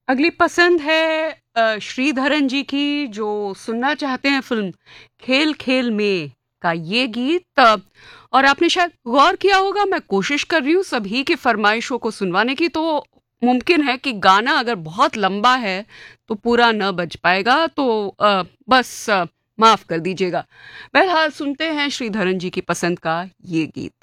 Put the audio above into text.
अगली पसंद है श्रीधरन जी की, जो सुनना चाहते हैं फिल्म खेल खेल में का ये गीत। और आपने शायद गौर किया होगा, मैं कोशिश कर रही हूँ सभी की फरमाइशों को सुनवाने की, तो मुमकिन है कि गाना अगर बहुत लंबा है तो पूरा न बज पाएगा, तो बस माफ कर दीजिएगा। बहरहाल सुनते हैं श्रीधरन जी की पसंद का ये गीत।